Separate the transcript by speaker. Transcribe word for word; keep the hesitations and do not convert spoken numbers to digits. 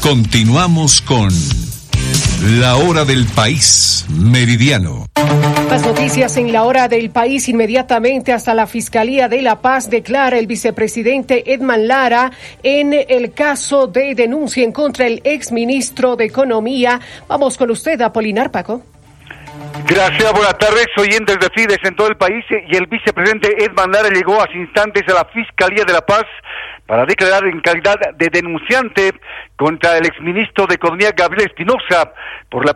Speaker 1: Continuamos con La Hora del País Meridiano.
Speaker 2: Más noticias en La Hora del País. Inmediatamente hasta la Fiscalía de La Paz declara el vicepresidente Edman Lara en el caso de denuncia en contra del exministro de Economía. Vamos con usted, Apolinar Paco.
Speaker 3: Gracias, buenas tardes, oyentes de Fides en todo el país. Y el vicepresidente Edman Lara llegó hace instantes a la Fiscalía de La Paz para declarar en calidad de denunciante contra el exministro de Economía Gabriel Espinosa por la